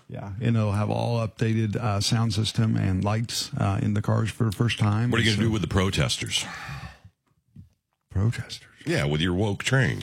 Yeah, and it'll have all updated sound system and lights in the cars for the first time. What are you going to do with the protesters? Protesters? Yeah, with your woke train.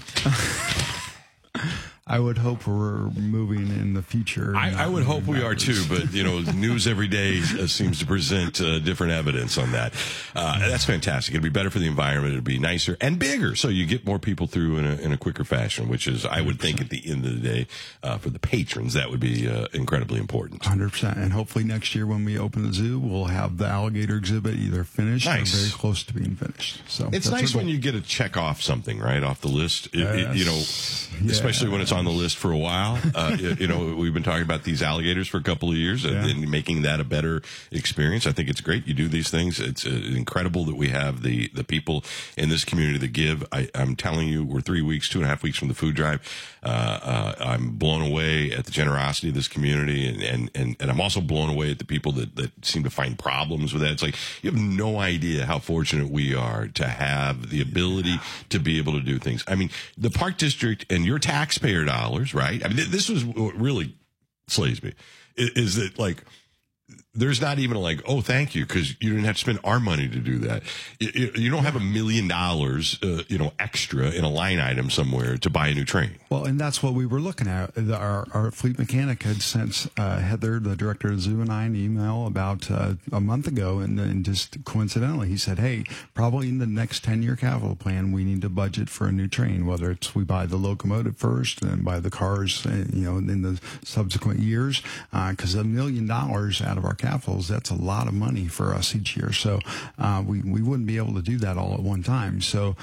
I would hope we're moving in the future. I would hope we are too, but news every day seems to present different evidence on that. That's fantastic. It'd be better for the environment. It'd be nicer and bigger, so you get more people through in a quicker fashion. Which is, I would think, at the end of the day, for the patrons, that would be incredibly important. 100%. And hopefully next year when we open the zoo, we'll have the alligator exhibit either finished or very close to being finished. So it's nice when you get to check off something right off the list. Especially when it's on the list for a while. We've been talking about these alligators for a couple of years and making that a better experience. I think it's great. You do these things. It's incredible that we have the people in this community that give. I'm telling you, we're 2.5 weeks from the food drive. I'm blown away at the generosity of this community, and I'm also blown away at the people that seem to find problems with that. It's like, you have no idea how fortunate we are to have the ability to be able to do things. I mean, the Park District and your taxpayer dollars, right? I mean, this was what really slays me, is that, like, there's not even oh, thank you, because you didn't have to spend our money to do that. You don't have $1 million, extra in a line item somewhere to buy a new train. Well, and that's what we were looking at. Our fleet mechanic had sent Heather, the director of the zoo, and I an email about a month ago, and just coincidentally, he said, hey, probably in the next 10-year capital plan, we need to budget for a new train, whether it's we buy the locomotive first and then buy the cars, in the subsequent years, because $1 million out of our capitals, that's a lot of money for us each year. So we wouldn't be able to do that all at one time. So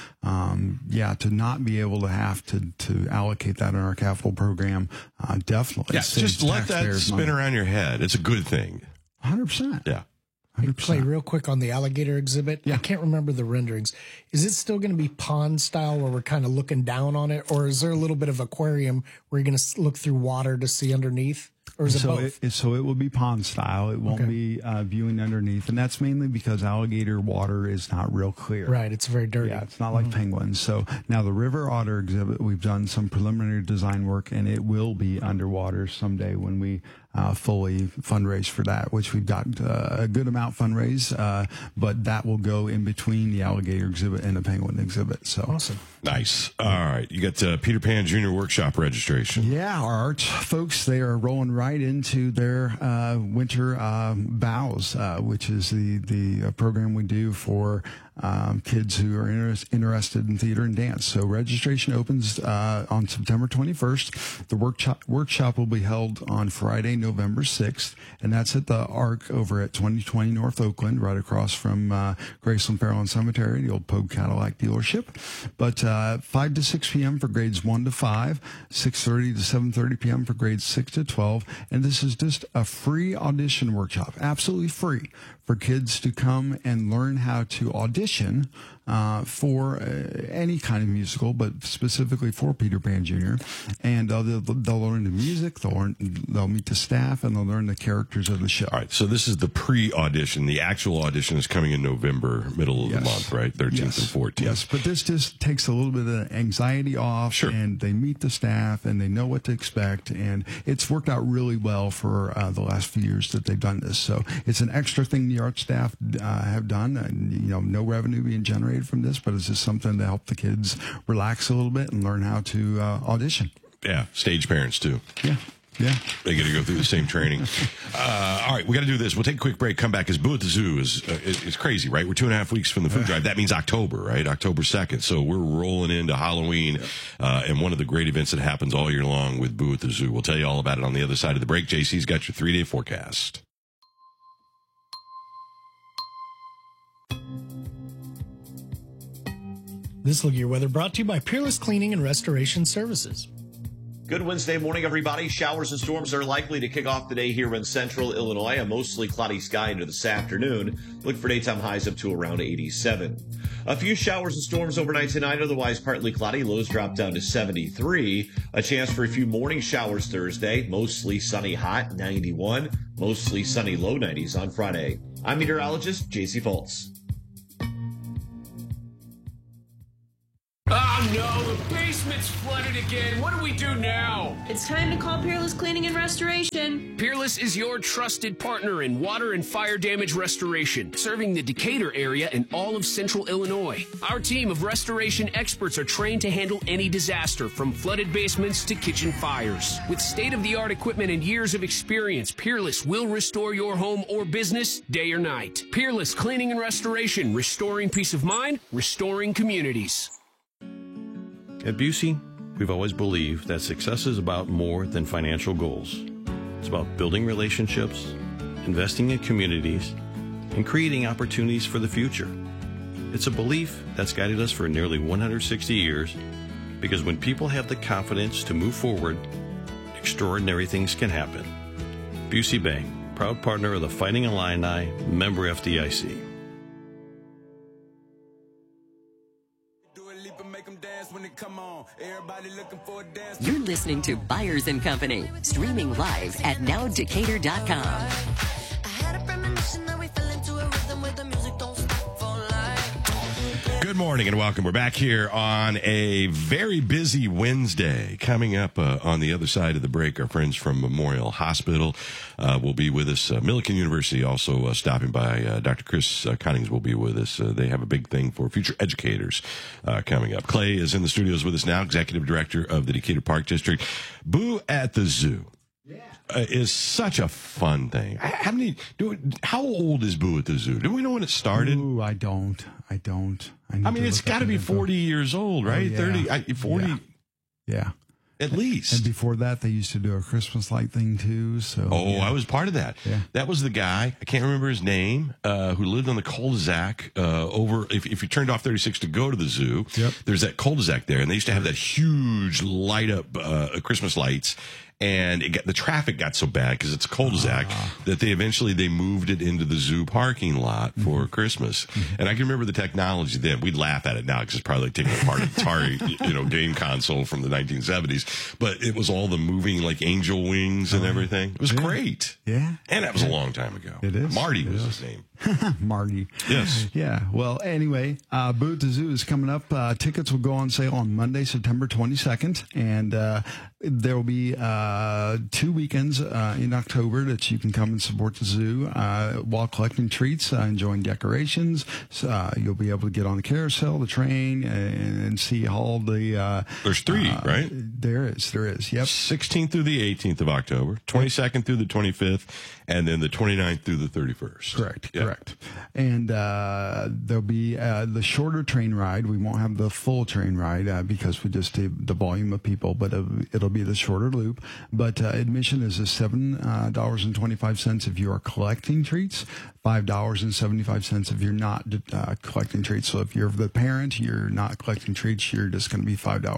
to not be able to have to allocate that in our capital program, definitely. Yeah, just let that spin around your head. It's a good thing. 100%. Yeah. Hey, Clay, real quick on the alligator exhibit. Yeah. I can't remember the renderings. Is it still going to be pond style where we're kind of looking down on it? Or is there a little bit of aquarium where you're going to look through water to see underneath? Or is it both? So it will be pond style. It won't be viewing underneath. And that's mainly because alligator water is not real clear. Right. It's very dirty. Yeah, it's not like penguins. So now the river otter exhibit, we've done some preliminary design work, and it will be underwater someday when we fully fundraise for that, which we've got a good amount fundraised, but that will go in between the alligator exhibit and the penguin exhibit. So awesome. Nice. All right. You got Peter Pan Jr. Workshop registration. Yeah, our arts folks, they are rolling right into their winter bows, which is the program we do for kids who are interested in theater and dance. So registration opens on September 21st. The workshop will be held on Friday, November 6th, and that's at the Arc over at 2020 North Oakland, right across from Graceland Fairlawn Cemetery, the old Pogue Cadillac dealership. But 5 to 6 p.m. for grades 1 to 5, 6:30 to 7:30 p.m. for grades 6 to 12, and this is just a free audition workshop, absolutely free, for kids to come and learn how to audition for any kind of musical, but specifically for Peter Pan Jr. And they'll learn the music, they'll meet the staff, and they'll learn the characters of the show. All right, so this is the pre-audition. The actual audition is coming in November, middle of the month, right? 13th and 14th. Yes, but this just takes a little bit of anxiety off, and they meet the staff, and they know what to expect, and it's worked out really well for the last few years that they've done this. So it's an extra thing the art staff have done, and no revenue being generated from this, but it's just something to help the kids relax a little bit and learn how to audition. Yeah, stage parents too. Yeah. They get to go through the same training. All right, we got to do this. We'll take a quick break, come back, because Boo at the Zoo is crazy, right? We're 2.5 weeks from the food drive. That means October, right? October 2nd. So we're rolling into Halloween, and one of the great events that happens all year long with Boo at the Zoo. We'll tell you all about it on the other side of the break. JC's got your 3-day forecast. This Look at Your Weather brought to you by Peerless Cleaning and Restoration Services. Good Wednesday morning, everybody. Showers and storms are likely to kick off the day here in central Illinois. A mostly cloudy sky into this afternoon. Look for daytime highs up to around 87. A few showers and storms overnight tonight, otherwise partly cloudy. Lows drop down to 73. A chance for a few morning showers Thursday. Mostly sunny hot, 91. Mostly sunny low 90s on Friday. I'm meteorologist JC Fultz. no, the basement's flooded again. What do we do now? It's time to call Peerless Cleaning and Restoration. Peerless is your trusted partner in water and fire damage restoration, serving the Decatur area and all of central Illinois. Our team of restoration experts are trained to handle any disaster, from flooded basements to kitchen fires. With state-of-the-art equipment and years of experience, Peerless will restore your home or business day or night. Peerless Cleaning and Restoration, restoring peace of mind, restoring communities. At Busey, we've always believed that success is about more than financial goals. It's about building relationships, investing in communities, and creating opportunities for the future. It's a belief that's guided us for nearly 160 years, because when people have the confidence to move forward, extraordinary things can happen. Busey Bank, proud partner of the Fighting Illini, member FDIC. You're listening to Byers & Company, streaming live at nowdecatur.com. Good morning and welcome. We're back here on a very busy Wednesday. Coming up on the other side of the break, our friends from Memorial Hospital will be with us. Millikan University also stopping by. Dr. Chris Cunnings will be with us. They have a big thing for future educators coming up. Clay is in the studios with us now, Executive Director of the Decatur Park District. Boo at the Zoo. Is such a fun thing. How old is Boo at the Zoo? Do we know when it started? Ooh, I don't. I mean, it's got to be 40 years old, right? Oh, yeah. 30, 40. Yeah. At least. And before that, they used to do a Christmas light thing too. So. Oh, yeah. I was part of that. Yeah. That was the guy, I can't remember his name, who lived on the cul-de-sac over, if you turned off 36 to go to the zoo, yep. There's that cul-de-sac there. And they used to have that huge light up Christmas lights. And the traffic got so bad because it's a cul-de-sac that they moved it into the zoo parking lot for Christmas. And I can remember the technology then. We'd laugh at it now because it's probably like taking apart an Atari, game console from the 1970s. But it was all the moving like angel wings and everything. It was great. Yeah. And that was a long time ago. It is. Marty was his name. Marty. Yes. Yeah. Well, anyway, Boo at the Zoo is coming up. Tickets will go on sale on Monday, September 22nd. And there will be 2 weekends in October that you can come and support the zoo while collecting treats, enjoying decorations. You'll be able to get on the carousel, the train, and see all the... There's 3, right? There is. Yep. 16th through the 18th of October, 22nd through the 25th, and then the 29th through the 31st. Correct. Yep. Correct. And there'll be the shorter train ride. We won't have the full train ride because we just did the volume of people, but it'll be the shorter loop. But admission is $7.25 if you are collecting treats, $5.75 if you're not collecting treats. So if you're the parent, you're not collecting treats, you're just going to be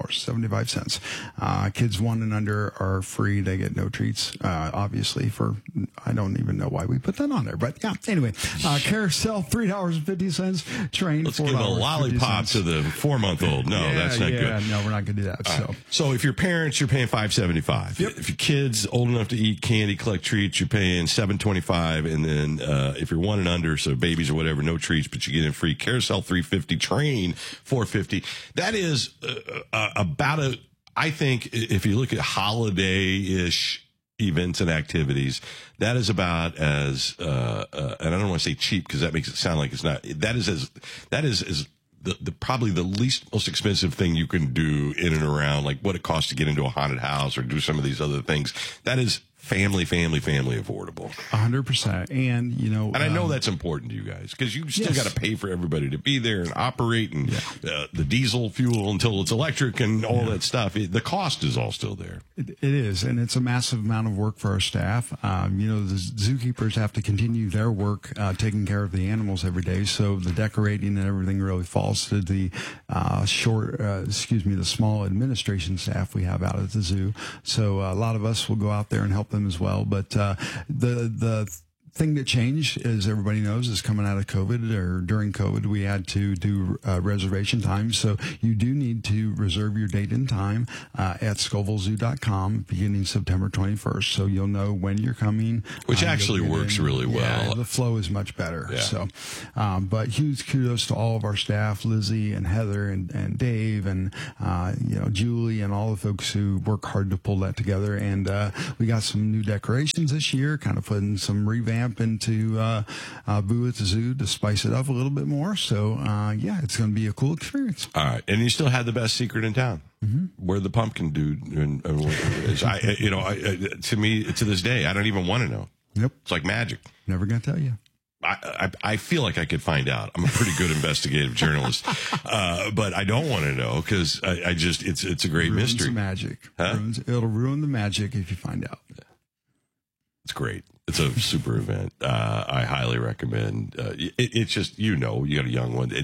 $5.75. Kids 1 and under are free. They get no treats, obviously, for, I don't even know why we put that on there. But yeah, anyway, carousel, $3.50, train, Let's give a lollipop to the 4-month-old. No, that's not good. No, we're not going to do that. So if you're parents, you're paying $5.75. Yep. If your kids old enough to eat candy, collect treats, you're paying $7.25. And then if you're 1 and under, so babies or whatever, no treats, but you get in free. Carousel $3.50, train $4.50. That is about I think if you look at holiday-ish events and activities, that is about as and I don't want to say cheap because that makes it sound like it's not. That is the probably the most expensive thing you can do in and around, like what it costs to get into a haunted house or do some of these other things. That is family affordable. 100%. And, and I know that's important to you guys because you still got to pay for everybody to be there and operate and the diesel fuel until it's electric and all that stuff. The cost is all still there. It is. And it's a massive amount of work for our staff. The zookeepers have to continue their work, taking care of the animals every day. So the decorating and everything really falls to the the small administration staff we have out at the zoo. So a lot of us will go out there and help them as well. But the thing that changed, as everybody knows, is coming out of COVID, or during COVID, we had to do reservation time. So you do need to reserve your date and time at ScovilleZoo.com beginning September 21st. So you'll know when you're coming. Which actually works really well. Yeah, the flow is much better. Yeah. So, but huge kudos to all of our staff, Lizzie and Heather and Dave and, Julie and all the folks who work hard to pull that together. And we got some new decorations this year, kind of putting some revamp into Boo at the Zoo to spice it up a little bit more. So, it's going to be a cool experience. All right. And you still had the best secret in town. Mm-hmm. Where the pumpkin dude is. To me, to this day, I don't even want to know. Yep. It's like magic. Never going to tell you. I feel like I could find out. I'm a pretty good investigative journalist, but I don't want to know because it's a great mystery. The magic. Huh? It'll ruin the magic if you find out. It's great. It's a super event. I highly recommend. It's just, you got a young one.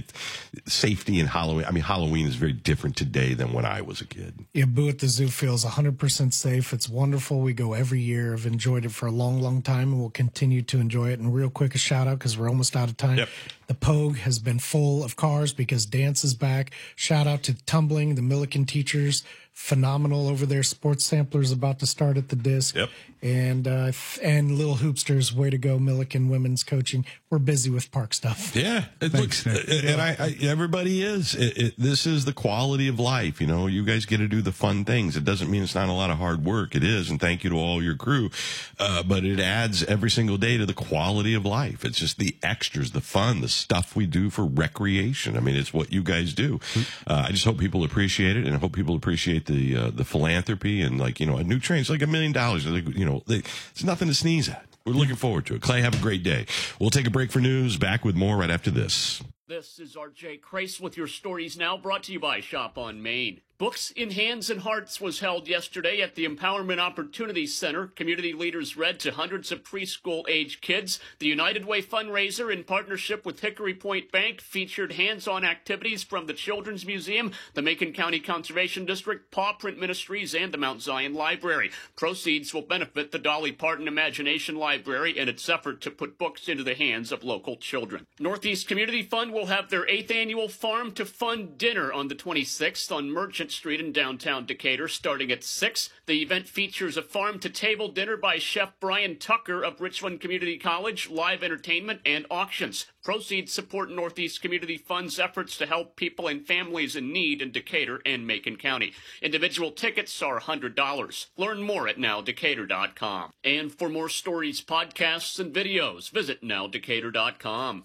Safety and Halloween. I mean, Halloween is very different today than when I was a kid. Yeah, Boo at the Zoo feels 100% safe. It's wonderful. We go every year. I've enjoyed it for a long, long time, and we'll continue to enjoy it. And real quick, a shout out because we're almost out of time. Yep. The Pogue has been full of cars because dance is back. Shout out to Tumbling, the Milliken teachers. Phenomenal over there. Sports Samplers about to start at the disc. Yep. And Little Hoopsters, way to go, Milliken women's coaching. We're busy with park stuff. Yeah. Thanks, Nick. And everybody is. This is the quality of life. You guys get to do the fun things. It doesn't mean it's not a lot of hard work. It is. And thank you to all your crew. But it adds every single day to the quality of life. It's just the extras, the fun, the stuff we do for recreation. I mean, it's what you guys do. I just hope people appreciate it, and I hope people appreciate the philanthropy and a new train. It's like $1 million. It's nothing to sneeze at. We're looking forward to it. Clay, have a great day. We'll take a break for news. Back with more right after this. This is RJ Crace with your stories now, brought to you by Shop on Main. Books in Hands and Hearts was held yesterday at the Empowerment Opportunity Center. Community leaders read to hundreds of preschool-age kids. The United Way fundraiser, in partnership with Hickory Point Bank, featured hands-on activities from the Children's Museum, the Macon County Conservation District, Paw Print Ministries, and the Mount Zion Library. Proceeds will benefit the Dolly Parton Imagination Library in its effort to put books into the hands of local children. Northeast Community Fund will have their 8th annual Farm to Fun dinner on the 26th on Merchant Street in downtown Decatur, starting at 6. The event features a farm-to-table dinner by Chef Brian Tucker of Richland Community College, live entertainment, and auctions. Proceeds support Northeast Community Fund's efforts to help people and families in need in Decatur and Macon County. Individual tickets are $100. Learn more at nowdecatur.com. And for more stories, podcasts, and videos, visit nowdecatur.com.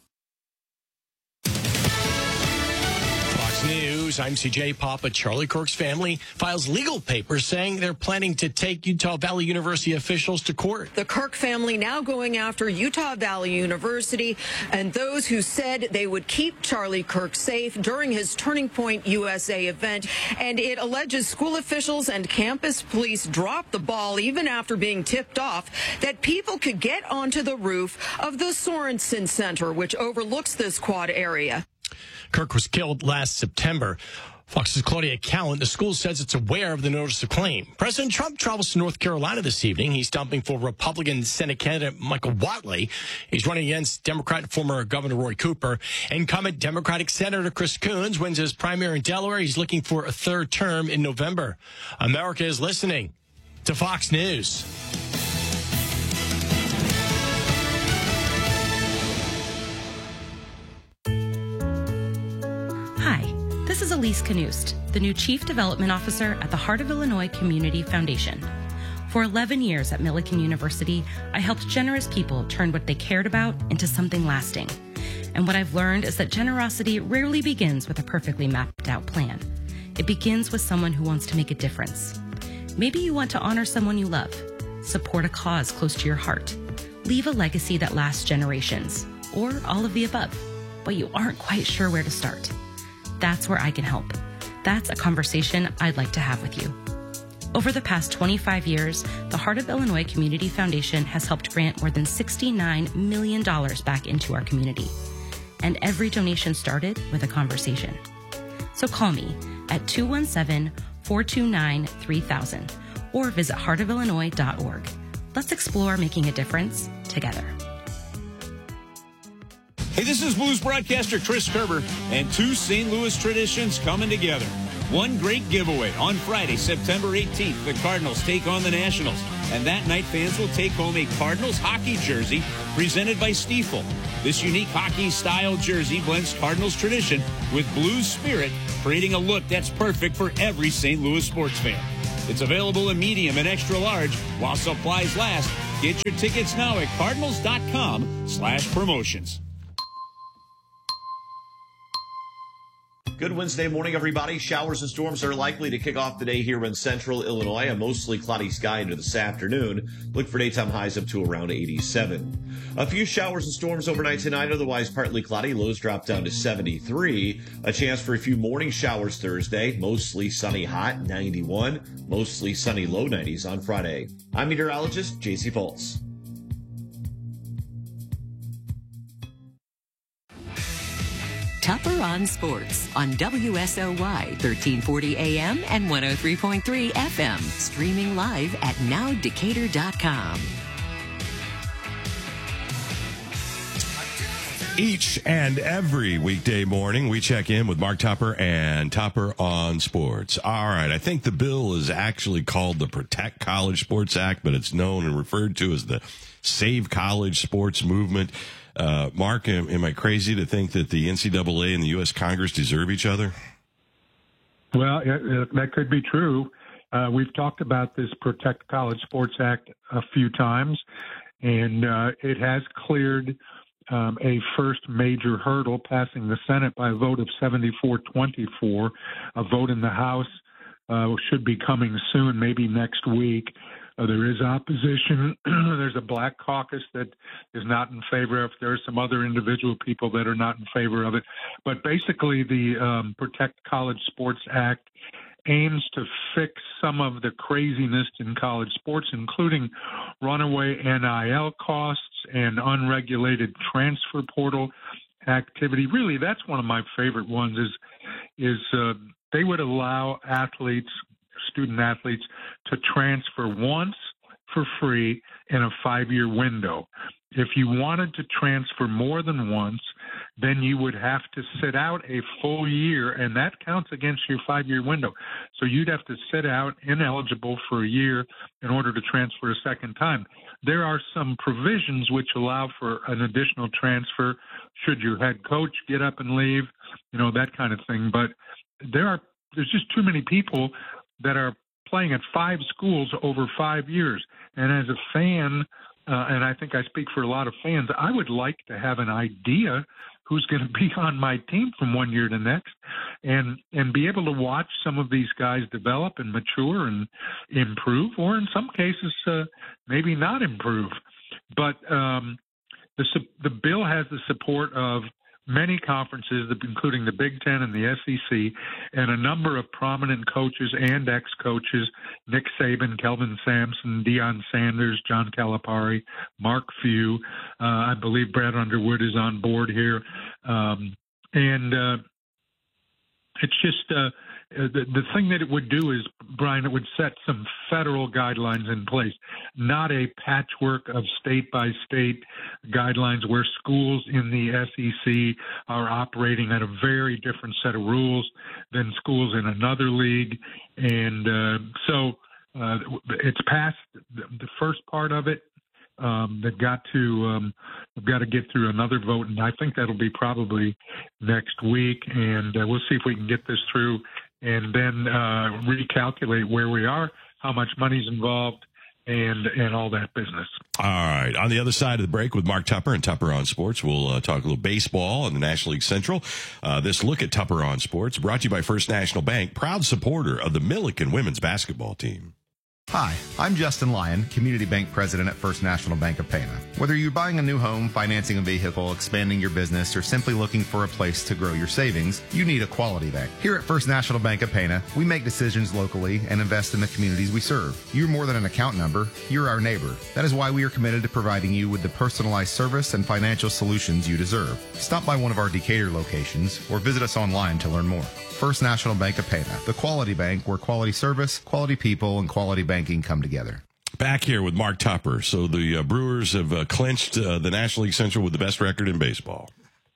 News. I'm CJ Papa. Charlie Kirk's family files legal papers saying they're planning to take Utah Valley University officials to court. The Kirk family now going after Utah Valley University and those who said they would keep Charlie Kirk safe during his Turning Point USA event. And it alleges school officials and campus police dropped the ball even after being tipped off that people could get onto the roof of the Sorensen Center, which overlooks this quad area. Kirk was killed last September. Fox's Claudia Callan, the school says it's aware of the notice of claim. President Trump travels to North Carolina this evening. He's dumping for Republican Senate candidate Michael Whatley. He's running against Democrat former Governor Roy Cooper. Incumbent Democratic Senator Chris Coons wins his primary in Delaware. He's looking for a third term in November. America is listening to Fox News. Hi, this is Elise Knust, the new Chief Development Officer at the Heart of Illinois Community Foundation. For 11 years at Millikan University, I helped generous people turn what they cared about into something lasting. And what I've learned is that generosity rarely begins with a perfectly mapped out plan. It begins with someone who wants to make a difference. Maybe you want to honor someone you love, support a cause close to your heart, leave a legacy that lasts generations, or all of the above, but you aren't quite sure where to start. That's where I can help. That's a conversation I'd like to have with you. Over the past 25 years, the Heart of Illinois Community Foundation has helped grant more than $69 million back into our community. And every donation started with a conversation. So call me at 217-429-3000 or visit heartofillinois.org. Let's explore making a difference together. Hey, this is blues broadcaster Chris Kerber, and two St. Louis traditions coming together. One great giveaway. On Friday, September 18th, the Cardinals take on the Nationals. And that night, fans will take home a Cardinals hockey jersey presented by Stiefel. This unique hockey-style jersey blends Cardinals tradition with blues spirit, creating a look that's perfect for every St. Louis sports fan. It's available in medium and extra large while supplies last. Get your tickets now at cardinals.com/promotions. Good Wednesday morning, everybody. Showers and storms are likely to kick off today here in central Illinois. A mostly cloudy sky into this afternoon. Look for daytime highs up to around 87. A few showers and storms overnight tonight, otherwise partly cloudy. Lows drop down to 73. A chance for a few morning showers Thursday. Mostly sunny hot, 91. Mostly sunny low 90s on Friday. I'm meteorologist JC Pulse. Tupper on Sports on WSOY 1340 AM and 103.3 FM. Streaming live at nowdecatur.com. Each and every weekday morning, we check in with Mark Tupper and Tupper on Sports. All right, I think the bill is actually called the Protect College Sports Act, but it's known and referred to as the Save College Sports Movement. Mark, am I crazy to think that the NCAA and the U.S. Congress deserve each other? Well, that could be true. We've talked about this Protect College Sports Act a few times, and it has cleared a first major hurdle, passing the Senate by a vote of 74-24. A vote in the House should be coming soon, maybe next week. There is opposition. There's a black caucus that is not in favor of it. There are some other individual people that are not in favor of it. But basically, the Protect College Sports Act aims to fix some of the craziness in college sports, including runaway NIL costs and unregulated transfer portal activity. Really, that's one of my favorite ones is they would allow student athletes to transfer once for free in a 5-year window. If you wanted to transfer more than once, then you would have to sit out a full year, and that counts against your 5-year window. So you'd have to sit out ineligible for a year in order to transfer a second time. There are some provisions which allow for an additional transfer should your head coach get up and leave, that kind of thing. But there's just too many people that are playing at 5 schools over 5 years. And as a fan, and I think I speak for a lot of fans, I would like to have an idea who's going to be on my team from one year to next and be able to watch some of these guys develop and mature and improve, or in some cases, maybe not improve. But the bill has the support of many conferences, including the Big Ten and the SEC, and a number of prominent coaches and ex-coaches, Nick Saban, Kelvin Sampson, Deion Sanders, John Calipari, Mark Few. I believe Brad Underwood is on board here. It's just the thing that it would do is, Brian, it would set some federal guidelines in place, not a patchwork of state-by-state guidelines where schools in the SEC are operating at a very different set of rules than schools in another league. And so it's passed the first part of it. They've got to get through another vote, and I think that'll be probably next week. And we'll see if we can get this through, and then recalculate where we are, how much money's involved, and all that business. All right. On the other side of the break with Mark Tupper and Tupper on Sports, we'll talk a little baseball and the National League Central. This look at Tupper on Sports brought to you by First National Bank, proud supporter of the Milliken women's basketball team. Hi, I'm Justin Lyon, Community Bank President at First National Bank of Pana. Whether you're buying a new home, financing a vehicle, expanding your business, or simply looking for a place to grow your savings, you need a quality bank. Here at First National Bank of Pana, we make decisions locally and invest in the communities we serve. You're more than an account number, you're our neighbor. That is why we are committed to providing you with the personalized service and financial solutions you deserve. Stop by one of our Decatur locations or visit us online to learn more. First National Bank of Pana, the quality bank where quality service, quality people, and quality banking come together. Back here with Mark Tupper. So the Brewers have clinched the National League Central with the best record in baseball.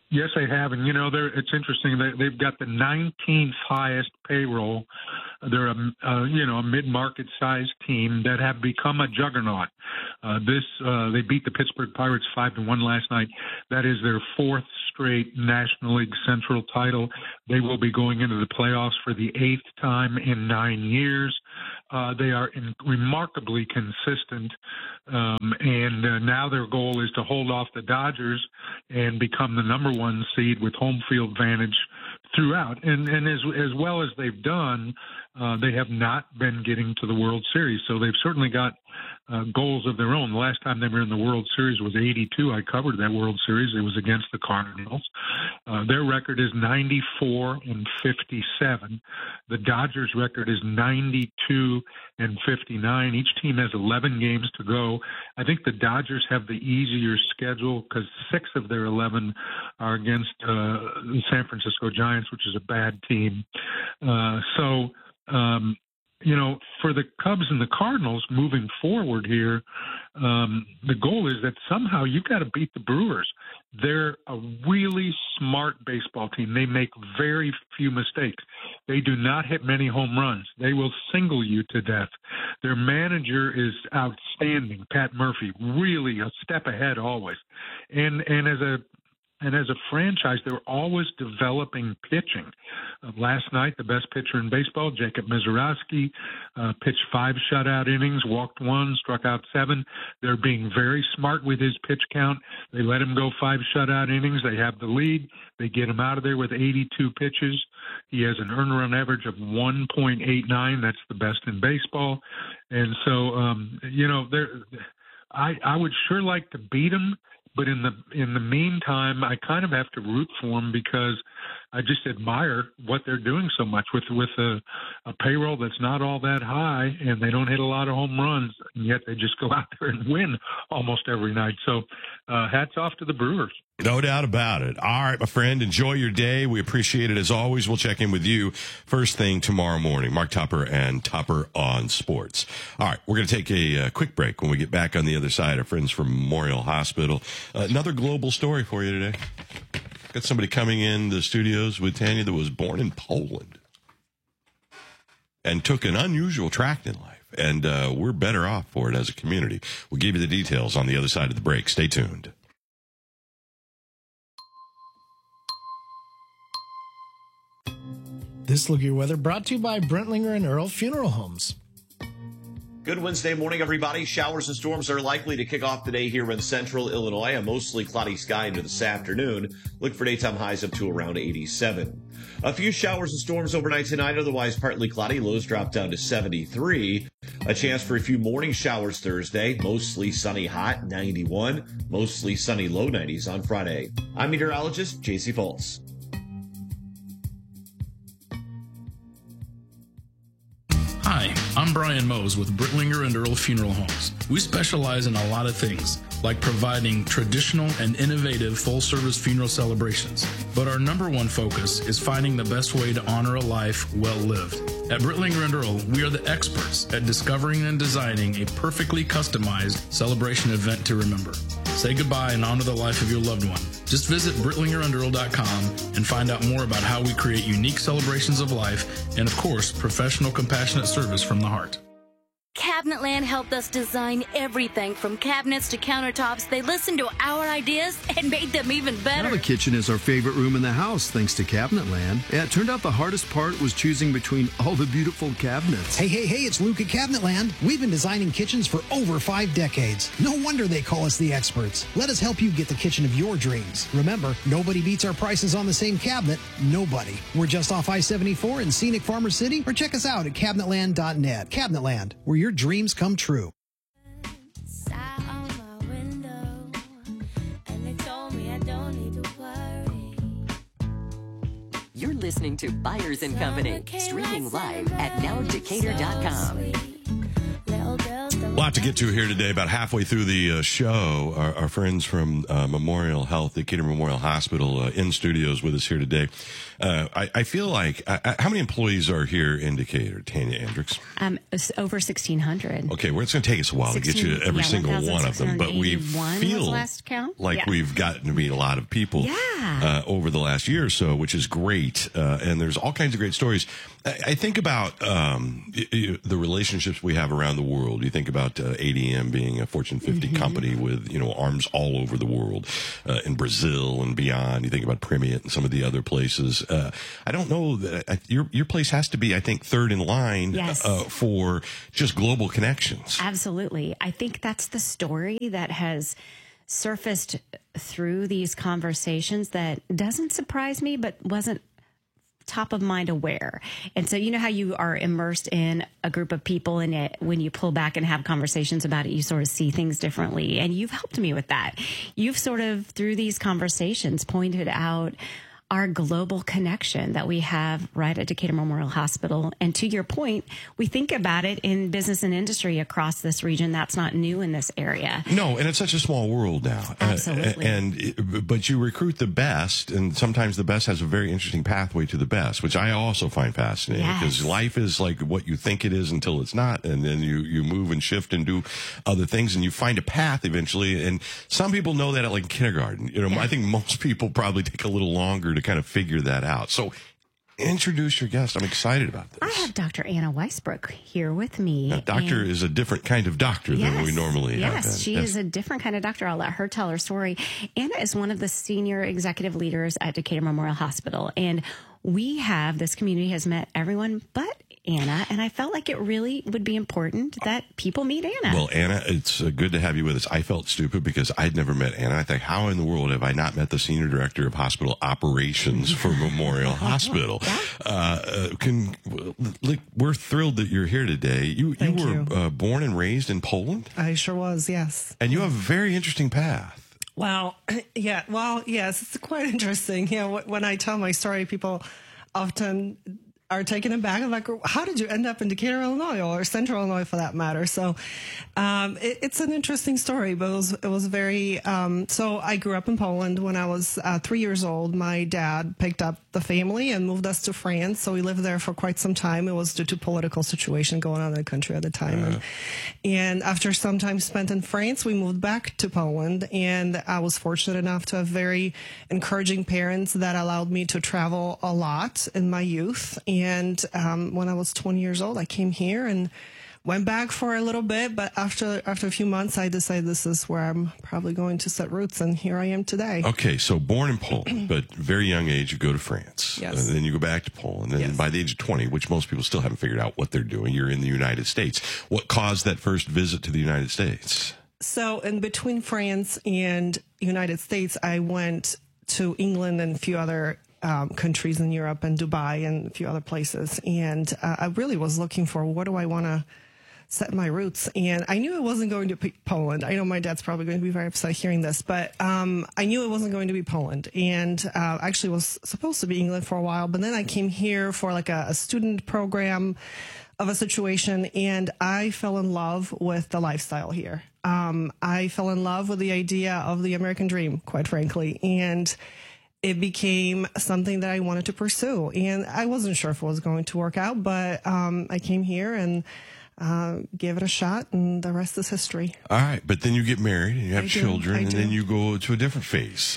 Yes, they have, and it's interesting. They've got the 19th highest payroll. They're a mid-market sized team that have become a juggernaut. They beat the Pittsburgh Pirates 5-1 last night. That is their fourth straight National League Central title. They will be going into the playoffs for the 8th time in 9 years. They are remarkably consistent, and now their goal is to hold off the Dodgers and become the number 1 seed with home field advantage throughout. And as well as they've done, they have not been getting to the World Series. So they've certainly got goals of their own. The last time they were in the World Series was 82. I covered that World Series. It was against the Cardinals. Their record is 94-57. The Dodgers' record is 92-59. Each team has 11 games to go. I think the Dodgers have the easier schedule because 6 of their 11 are against the San Francisco Giants, which is a bad team. For the Cubs and the Cardinals moving forward here, the goal is that somehow you've got to beat the Brewers. They're a really smart baseball team. They make very few mistakes. They do not hit many home runs. They will single you to death. Their manager is outstanding, Pat Murphy, really a step ahead always. And as a franchise, they're always developing pitching. Last night, the best pitcher in baseball, Jacob Misiorowski, pitched 5 shutout innings, walked 1, struck out 7. They're being very smart with his pitch count. They let him go 5 shutout innings. They have the lead. They get him out of there with 82 pitches. He has an earned run average of 1.89. That's the best in baseball. And so, I would sure like to beat him. But in the meantime, I kind of have to root for them because I just admire what they're doing so much with a payroll that's not all that high, and they don't hit a lot of home runs, and yet they just go out there and win almost every night. So hats off to the Brewers. No doubt about it. All right, my friend, enjoy your day. We appreciate it as always. We'll check in with you first thing tomorrow morning. Mark Topper and Topper on Sports. All right, we're going to take a quick break. When we get back on the other side, our friends from Memorial Hospital. Another global story for you today. Got somebody coming in the studios with Tanya that was born in Poland and took an unusual track in life. And we're better off for it as a community. We'll give you the details on the other side of the break. Stay tuned. This Look at Your Weather brought to you by Brentlinger and Earl Funeral Homes. Good Wednesday morning, everybody. Showers and storms are likely to kick off today here in central Illinois. A mostly cloudy sky into this afternoon. Look for daytime highs up to around 87. A few showers and storms overnight tonight, otherwise partly cloudy. Lows drop down to 73. A chance for a few morning showers Thursday. Mostly sunny, hot, 91. Mostly sunny, low 90s on Friday. I'm meteorologist J.C. Fultz. Hi, I'm Brian Mose with Brittlinger and Earl Funeral Homes. We specialize in a lot of things, like providing traditional and innovative full-service funeral celebrations. But our number one focus is finding the best way to honor a life well lived. At Brittlinger and Earl, we are the experts at discovering and designing a perfectly customized celebration event to remember. Say goodbye and honor the life of your loved one. Just visit BrittlingerandEarl.com and find out more about how we create unique celebrations of life and, of course, professional, compassionate service from the heart. Cabinetland helped us design everything from cabinets to countertops. They listened to our ideas and made them even better. Now the kitchen is our favorite room in the house, thanks to Cabinetland. Yeah, it turned out the hardest part was choosing between all the beautiful cabinets. Hey, it's Luke at Cabinetland. We've been designing kitchens for over 5 decades. No wonder they call us the experts. Let us help you get the kitchen of your dreams. Remember, nobody beats our prices on the same cabinet. Nobody. We're just off I-74 in scenic Farmer City, or check us out at cabinetland.net. Cabinetland, where your dreams come true. You're listening to Byers & Company, streaming live at nowdecatur.com. A lot to get to here today. About halfway through the show, our friends from Memorial Health, Decatur Memorial Hospital, in studios with us here today. I feel like, how many employees are here in Decatur, Tanya Andricks? It's over 1,600. Okay, well, it's going to take us a while to get you every single one of them, but we feel last count? like we've gotten to meet a lot of people over the last year or so, which is great. And there's all kinds of great stories. I think about the relationships we have around the world. You think about ADM being a Fortune 50 company with, arms all over the world, in Brazil and beyond. You think about Primient and some of the other places. I don't know that your place has to be, I think, third in line for just global connections. Absolutely. I think that's the story that has surfaced through these conversations that doesn't surprise me, but wasn't top of mind aware. And so you know how you are immersed in a group of people, and when you pull back and have conversations about it, you sort of see things differently. And you've helped me with that. You've sort of, through these conversations, pointed out our global connection that we have right at Decatur Memorial Hospital. And to your point, we think about it in business and industry across this region. That's not new in this area. No, and it's such a small world now. Absolutely. But you recruit the best, and sometimes the best has a very interesting pathway to the best, which I also find fascinating, because life is like what you think it is until it's not, and then you move and shift and do other things, and you find a path eventually. And some people know that at like kindergarten. I think most people probably take a little longer to kind of figure that out. So introduce your guest. I'm excited about this. I have Dr. Anna Weisbrook here with me. Now, doctor is a different kind of doctor than we normally have. Yes, she is a different kind of doctor. I'll let her tell her story. Anna is one of the senior executive leaders at Decatur Memorial Hospital. And this community has met everyone but Anna, and I felt like it really would be important that people meet Anna. Well, Anna, it's good to have you with us. I felt stupid because I'd never met Anna. I think, how in the world have I not met the Senior Director of Hospital Operations for Memorial Hospital? We're thrilled that you're here today. You were born and raised in Poland? I sure was, yes. And you have a very interesting path. Wow. Yeah. Well, yes, it's quite interesting. When I tell my story, people often are taken aback. I'm like, how did you end up in Decatur, Illinois, or Central Illinois for that matter? So it's an interesting story, but it was very, so I grew up in Poland. When I was 3 years old, my dad picked up the family and moved us to France. So we lived there for quite some time. It was due to political situation going on in the country at the time. And after some time spent in France, we moved back to Poland. And I was fortunate enough to have very encouraging parents that allowed me to travel a lot in my youth. And when I was 20 years old, I came here and went back for a little bit. But after a few months, I decided this is where I'm probably going to set roots. And here I am today. Okay, so born in Poland, but very young age, you go to France. Yes. And then you go back to Poland. And then by the age of 20, which most people still haven't figured out what they're doing, you're in the United States. What caused that first visit to the United States? So in between France and United States, I went to England and a few other countries in Europe and Dubai and a few other places. And I really was looking for, what do I want to set my roots? And I knew it wasn't going to be Poland. I know my dad's probably going to be very upset hearing this, but I knew it wasn't going to be Poland. And actually was supposed to be England for a while, but then I came here for like a student program of a situation, and I fell in love with the lifestyle here. I fell in love with the idea of the American dream, quite frankly. And it became something that I wanted to pursue. And I wasn't sure if it was going to work out, but I came here and gave it a shot, and the rest is history. All right, but then you get married and you have children, and then you go to a different phase,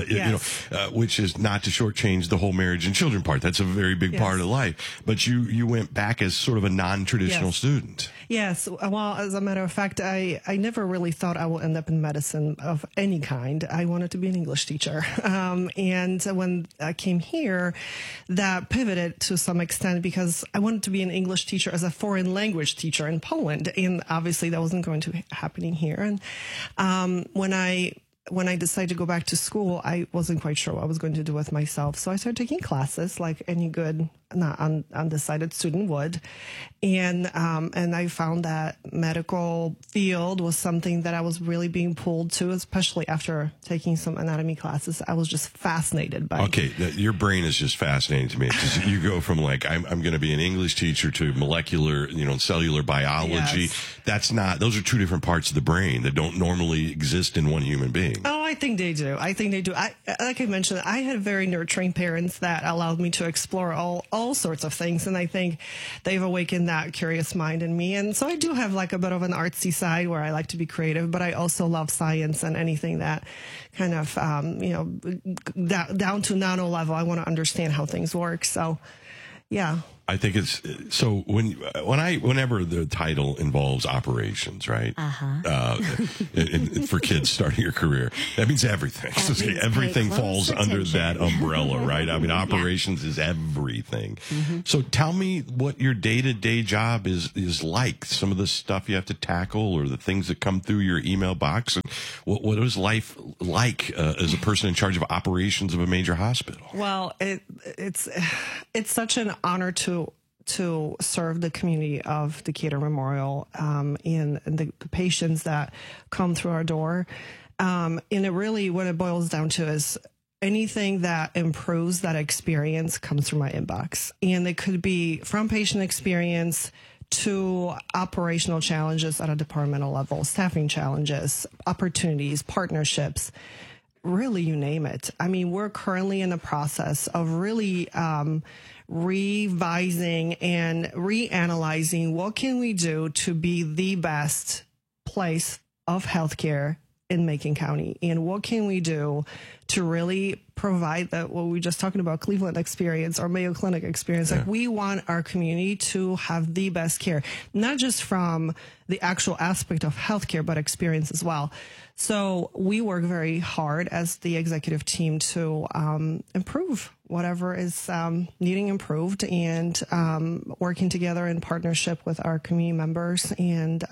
which is not to shortchange the whole marriage and children part. That's a very big part of life. But you went back as sort of a non-traditional student. Yes. Well, as a matter of fact, I never really thought I would end up in medicine of any kind. I wanted to be an English teacher. And when I came here, that pivoted to some extent because I wanted to be an English teacher as a foreign language teacher in Poland. And obviously that wasn't going to be happening here. And when I decided to go back to school, I wasn't quite sure what I was going to do with myself. So I started taking classes like any good undecided student would. And I found that medical field was something that I was really being pulled to, especially after taking some anatomy classes. I was just fascinated by. Okay, your brain is just fascinating to me. You go from like, I'm going to be an English teacher to molecular, cellular biology. Yes. Those are two different parts of the brain that don't normally exist in one human being. Oh, I think they do. Like I mentioned, I had very nurturing parents that allowed me to explore all sorts of things. And I think they've awakened that curious mind in me. And so I do have like a bit of an artsy side where I like to be creative, but I also love science and anything that kind of, down to nano level. I want to understand how things work. So, yeah. I think it's so whenever the title involves operations, right? For kids starting your career, that means everything. So everything falls under that umbrella, right? I mean, operations is everything. Mm-hmm. So tell me what your day-to-day job is like. Some of the stuff you have to tackle, or the things that come through your email box, and what is life like as a person in charge of operations of a major hospital? Well, it's such an honor to serve the community of Decatur Memorial and the patients that come through our door. And it really, what it boils down to is anything that improves that experience comes through my inbox. And it could be from patient experience to operational challenges at a departmental level, staffing challenges, opportunities, partnerships, really, you name it. I mean, we're currently in the process of really revising and reanalyzing what can we do to be the best place of healthcare in Macon County, and what can we do to really provide that, what we were just talking about, Cleveland experience or Mayo Clinic experience. Yeah. Like, we want our community to have the best care, not just from the actual aspect of healthcare, but experience as well. So we work very hard as the executive team to improve whatever is needing improved, and working together in partnership with our community members, and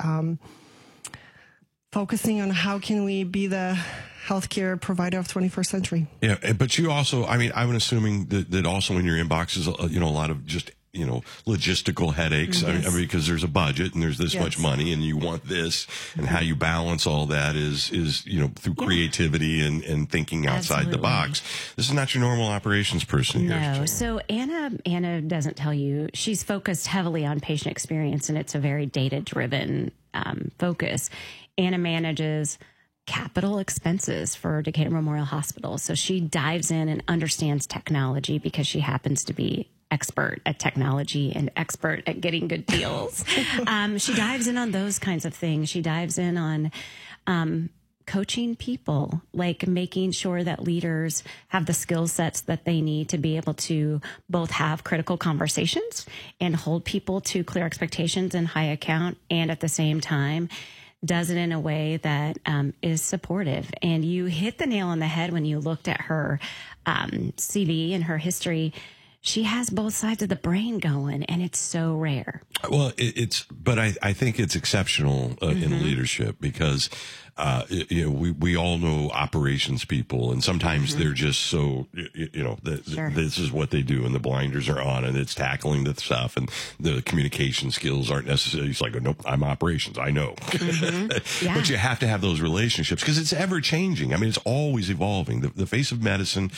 focusing on how can we be the healthcare provider of 21st century. Yeah, but you also, I'm assuming that also in your inbox is, a lot of just, logistical headaches. Yes. I mean, because there's a budget and there's this much money and you want this, and how you balance all that is through creativity and thinking outside the box. This is not your normal operations person here. No. So Anna doesn't tell you, she's focused heavily on patient experience, and it's a very data-driven focus. Anna manages capital expenses for Decatur Memorial Hospital. So she dives in and understands technology because she happens to be expert at technology and expert at getting good deals. She dives in on those kinds of things. She dives in on coaching people, like making sure that leaders have the skill sets that they need to be able to both have critical conversations and hold people to clear expectations and high account, and at the same time does it in a way that is supportive. And you hit the nail on the head when you looked at her CV and her history. She has both sides of the brain going, and it's so rare. Well, but I think it's exceptional in leadership, because we all know operations people, and sometimes they're just so this is what they do, and the blinders are on, and it's tackling the stuff, and the communication skills aren't necessarily. It's like, nope, I'm operations, I know. Yeah. But you have to have those relationships, because it's ever changing. I mean, it's always evolving. The face of medicine,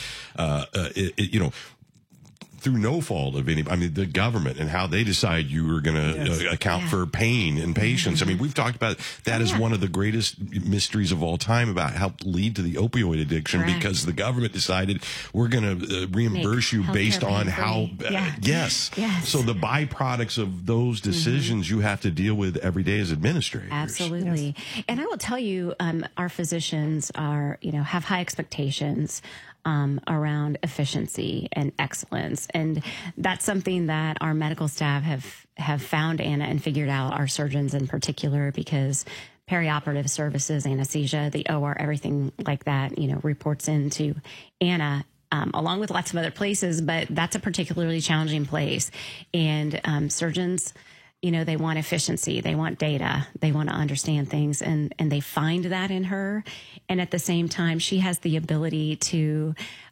through no fault of any, the government and how they decide you are going to account for pain in patients. I mean, we've talked about that as one of the greatest mysteries of all time, about how to lead to the opioid addiction, because the government decided we're going to reimburse you based on how, yes. So the byproducts of those decisions you have to deal with every day as administrators. Absolutely. Yes. And I will tell you, our physicians are, have high expectations around efficiency and excellence. And that's something that our medical staff have found, Anna, and figured out, our surgeons in particular, because perioperative services, anesthesia, the OR, everything like that, reports into Anna, along with lots of other places, but that's a particularly challenging place. And surgeons, they want efficiency, they want data, they want to understand things, and they find that in her. And at the same time, she has the ability to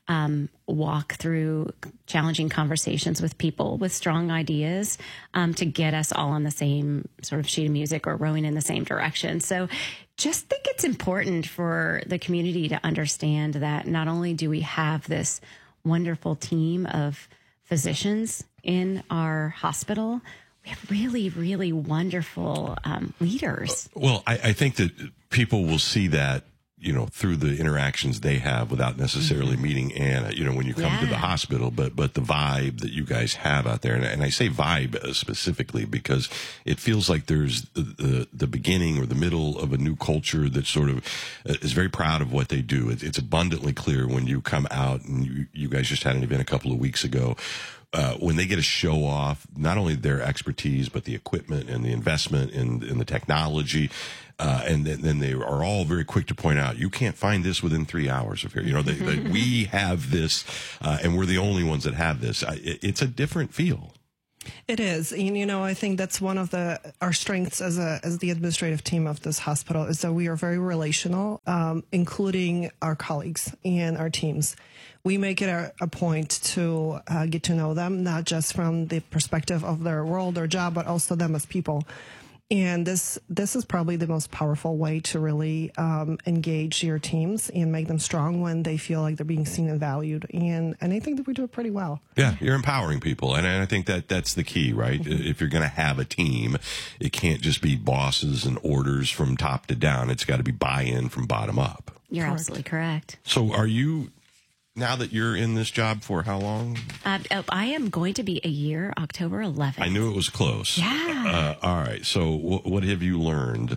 walk through challenging conversations with people with strong ideas to get us all on the same sort of sheet of music or rowing in the same direction. So just think it's important for the community to understand that not only do we have this wonderful team of physicians in our hospital, we have really, really wonderful leaders. Well, I think that people will see that, you know, through the interactions they have without necessarily meeting Anna, you know, when you come to the hospital, but the vibe that you guys have out there. And I say vibe specifically because it feels like there's the beginning or the middle of a new culture that sort of is very proud of what they do. It's abundantly clear when you come out, and you guys just had an event a couple of weeks ago. When they get to show off not only their expertise, but the equipment and the investment in the technology. And then they are all very quick to point out, you can't find this within 3 hours of here. You know, we have this, and we're the only ones that have this. It's a different feel. It is. And, you know, I think that's one of our strengths as the administrative team of this hospital is that we are very relational, including our colleagues and our teams. We make it a point to get to know them, not just from the perspective of their role, their job, but also them as people. And this is probably the most powerful way to really engage your teams and make them strong when they feel like they're being seen and valued. And I think that we do it pretty well. Yeah, you're empowering people. And I think that's the key, right? If you're going to have a team, it can't just be bosses and orders from top to down. It's got to be buy-in from bottom up. You're absolutely correct. So are you... Now that you're in this job for how long? I am going to be a year, October 11th. I knew it was close. Yeah. All right. So what have you learned?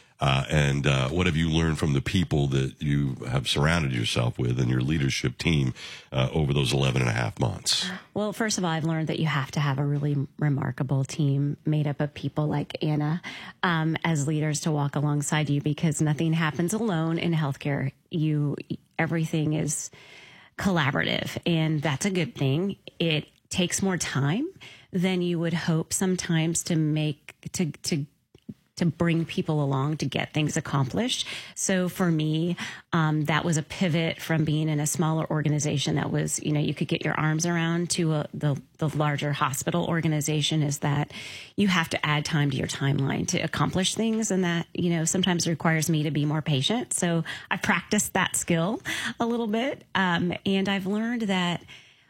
And what have you learned from the people that you have surrounded yourself with and your leadership team over those 11 and a half months? Well, first of all, I've learned that you have to have a really remarkable team made up of people like Anna as leaders to walk alongside you, because nothing happens alone in healthcare. Everything is collaborative, and that's a good thing. It takes more time than you would hope sometimes to bring people along to get things accomplished. So for me, that was a pivot from being in a smaller organization that was, you know, you could get your arms around to the larger hospital organization, is that you have to add time to your timeline to accomplish things. And that, you know, sometimes requires me to be more patient. So I practiced that skill a little bit. And I've learned that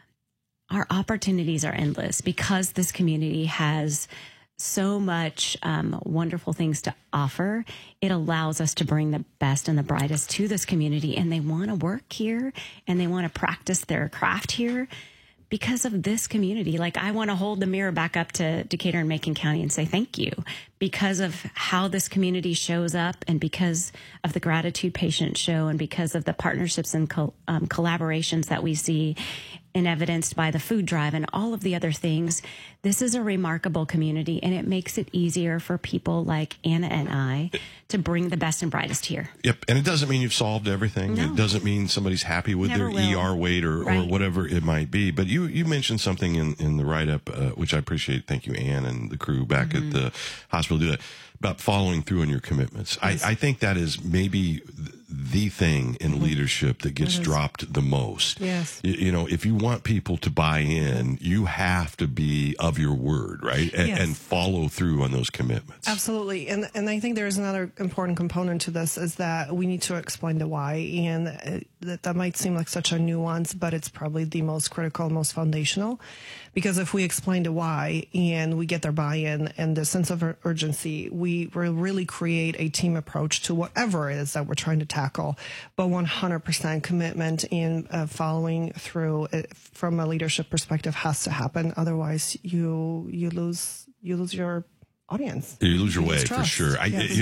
our opportunities are endless because this community has so much wonderful things to offer. It allows us to bring the best and the brightest to this community, and they want to work here and they want to practice their craft here because of this community. Like, I want to hold the mirror back up to Decatur and Macon County and say thank you because of how this community shows up, and because of the Gratitude Patient Show, and because of the partnerships and collaborations that we see and evidenced by the food drive and all of the other things. This is a remarkable community, and it makes it easier for people like Anna and I to bring the best and brightest here. Yep. And it doesn't mean you've solved everything. No. It doesn't mean somebody's happy with their ER weight or whatever it might be. But you mentioned something in the write-up, which I appreciate. Thank you, Ann, and the crew back at the hospital do that, about following through on your commitments. Yes. I think that is maybe the thing in leadership that gets dropped the most. Yes. You know, if you want people to buy in, you have to be of your word, right? And follow through on those commitments. Absolutely. And I think there's another important component to this, is that we need to explain the why. And that might seem like such a nuance, but it's probably the most critical, most foundational. Because if we explain the why and we get their buy-in and the sense of urgency, we will really create a team approach to whatever it is that we're trying to tackle. But 100% commitment in following through from a leadership perspective has to happen. Otherwise, you lose your audience. You lose your way for sure.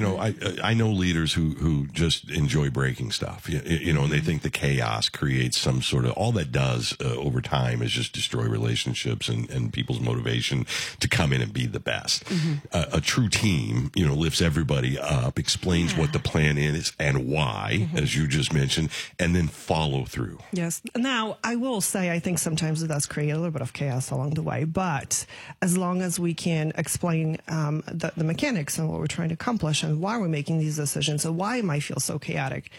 I know leaders who just enjoy breaking stuff, you know, and they think the chaos creates some sort of, all that does over time is just destroy relationships and people's motivation to come in and be the best. A true team, you know, lifts everybody up, explains what the plan is and why, as you just mentioned, and then follow through. Yes. Now, I will say, I think sometimes it does create a little bit of chaos along the way, but as long as we can explain the mechanics and what we're trying to accomplish and why we're making these decisions and why it might feel so chaotic,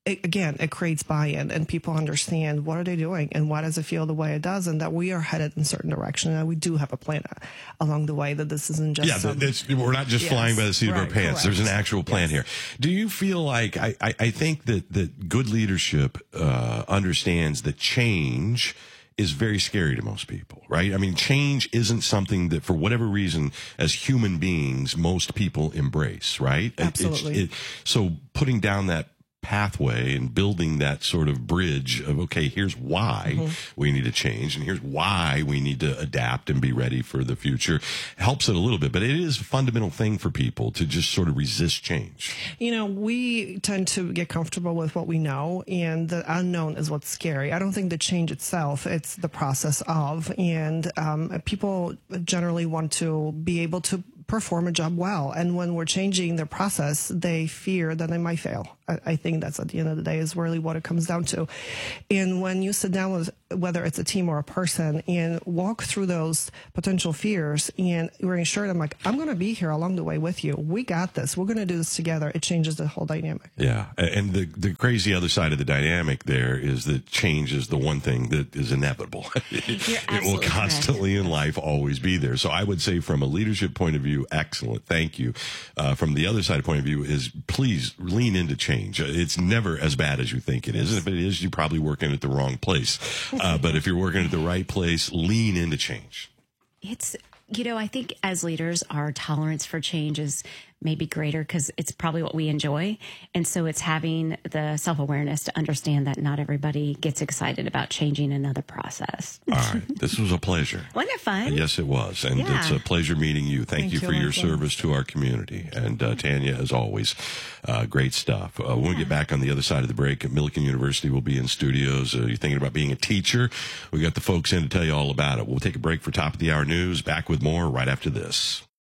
it creates buy-in, and people understand what are they doing and why does it feel the way it does, and that we are headed in a certain direction, and we do have a plan along the way, that this isn't just we're not just flying by the seat of our pants. Correct. There's an actual plan here. Do you feel like, I think that good leadership understands that change is very scary to most people, right? I mean, change isn't something that, for whatever reason, as human beings, most people embrace, right? Absolutely. So putting down that pathway and building that sort of bridge of, okay, here's why we need to change and here's why we need to adapt and be ready for the future, helps it a little bit. But it is a fundamental thing for people to just sort of resist change. You know, we tend to get comfortable with what we know, and the unknown is what's scary. I don't think the change itself, it's the process of, and people generally want to be able to perform a job well. And when we're changing the process, they fear that they might fail. I think that's, at the end of the day, is really what it comes down to. And when you sit down with, whether it's a team or a person, and walk through those potential fears and reassure them, like, I'm going to be here along the way with you. We got this. We're going to do this together. It changes the whole dynamic. Yeah. And the crazy other side of the dynamic there is that change is the one thing that is inevitable. It will constantly in life always be there. So I would say, from a leadership point of view, excellent. Thank you. From the other side point of view is, please lean into change. It's never as bad as you think it is. And if it is, you're probably working at the wrong place. But if you're working at the right place, lean into change. It's, I think as leaders, our tolerance for change is maybe greater because it's probably what we enjoy. And so it's having the self-awareness to understand that not everybody gets excited about changing another process. All right. This was a pleasure. Wasn't it fun? Yes, it was. And it's a pleasure meeting you. Thank you for your service to our community. And Tanya, as always, great stuff. When we get back on the other side of the break, Millikan University will be in studios. You're thinking about being a teacher? We got the folks in to tell you all about it. We'll take a break for top of the hour news. Back with more right after this.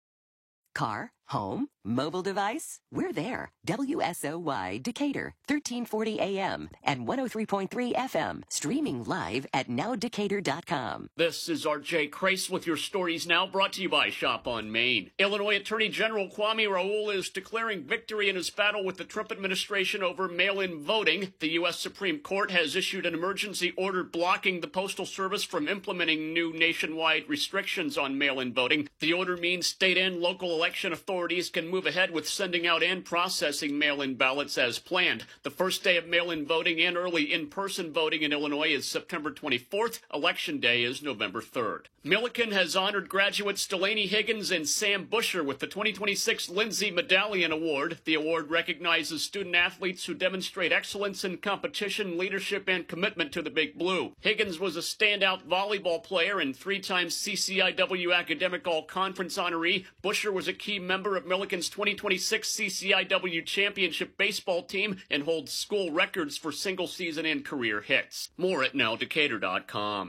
Car, home, mobile device, we're there. WSOY Decatur, 1340 AM and 103.3 FM, streaming live at nowdecatur.com. This is R.J. Crace with your stories now, brought to you by Shop on Main. Illinois Attorney General Kwame Raoul is declaring victory in his battle with the Trump administration over mail-in voting. The U.S. Supreme Court has issued an emergency order blocking the Postal Service from implementing new nationwide restrictions on mail-in voting. The order means state and local election authorities can move ahead with sending out and processing mail-in ballots as planned. The first day of mail-in voting and early in-person voting in Illinois is September 24th. Election Day is November 3rd. Millikan has honored graduates Delaney Higgins and Sam Busher with the 2026 Lindsay Medallion Award. The award recognizes student athletes who demonstrate excellence in competition, leadership, and commitment to the Big Blue. Higgins was a standout volleyball player and three-time CCIW Academic All-Conference honoree. Busher was a key member of Millikan's 2026 CCIW Championship baseball team and holds school records for single season and career hits. More at nowdecatur.com.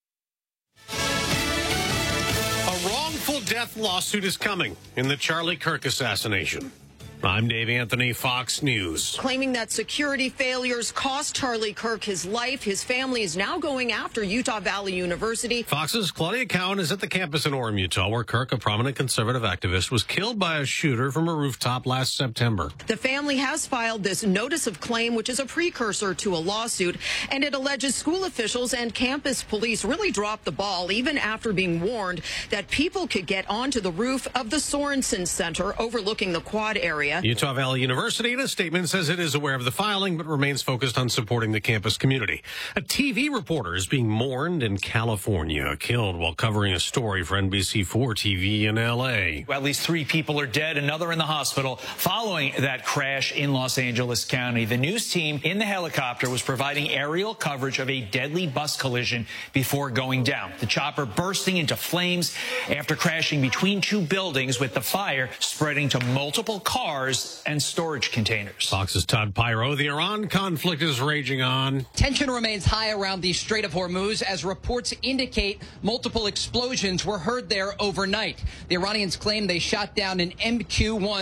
A wrongful death lawsuit is coming in the Charlie Kirk assassination. I'm Dave Anthony, Fox News. Claiming that security failures cost Charlie Kirk his life, his family is now going after Utah Valley University. Fox's Claudia Cowan is at the campus in Orem, Utah, where Kirk, a prominent conservative activist, was killed by a shooter from a rooftop last September. The family has filed this notice of claim, which is a precursor to a lawsuit, and it alleges school officials and campus police really dropped the ball even after being warned that people could get onto the roof of the Sorensen Center overlooking the quad area. Utah Valley University, in a statement, says it is aware of the filing, but remains focused on supporting the campus community. A TV reporter is being mourned in California, killed while covering a story for NBC4 TV in L.A. At least 3 people are dead, another in the hospital following that crash in Los Angeles County. The news team in the helicopter was providing aerial coverage of a deadly bus collision before going down. The chopper bursting into flames after crashing between 2 buildings, with the fire spreading to multiple cars and storage containers. Fox's Todd Pyro. The Iran conflict is raging on. Tension remains high around the Strait of Hormuz as reports indicate multiple explosions were heard there overnight. The Iranians claim they shot down an MQ-1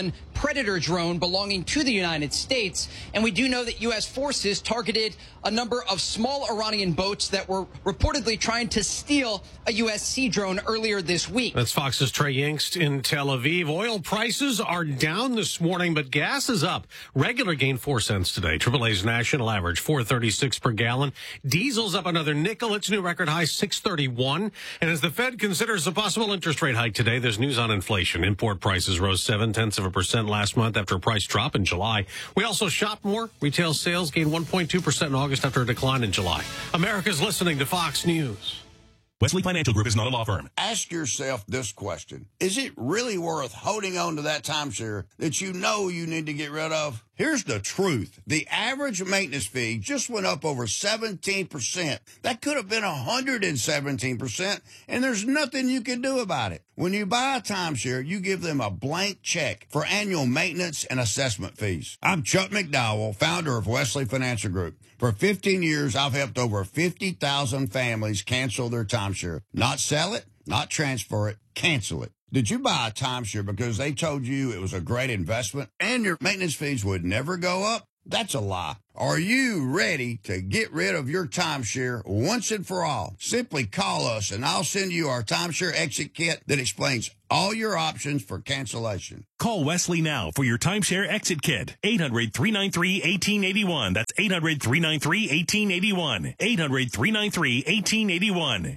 Predator drone belonging to the United States. And we do know that U.S. forces targeted a number of small Iranian boats that were reportedly trying to steal a U.S. Sea drone earlier this week. That's Fox's Trey Yingst in Tel Aviv. Oil prices are down this morning, but gas is up. Regular gained 4 cents today. AAA's national average, $4.36 per gallon. Diesel's up another nickel. Its new record high, $6.31. And as the Fed considers a possible interest rate hike today, there's news on inflation. Import prices rose 0.7% last month after a price drop in July. We also shop more. Retail sales gained 1.2% in August after a decline in July. America's listening to Fox News. Wesley Financial Group is not a law firm. Ask yourself this question. Is it really worth holding on to that timeshare that you know you need to get rid of? Here's the truth. The average maintenance fee just went up over 17%. That could have been 117%, and there's nothing you can do about it. When you buy a timeshare, you give them a blank check for annual maintenance and assessment fees. I'm Chuck McDowell, founder of Wesley Financial Group. For 15 years, I've helped over 50,000 families cancel their timeshare. Not sell it, not transfer it, cancel it. Did you buy a timeshare because they told you it was a great investment and your maintenance fees would never go up? That's a lie. Are you ready to get rid of your timeshare once and for all? Simply call us and I'll send you our timeshare exit kit that explains all your options for cancellation. Call Wesley now for your timeshare exit kit. 800-393-1881. That's 800-393-1881. 800-393-1881.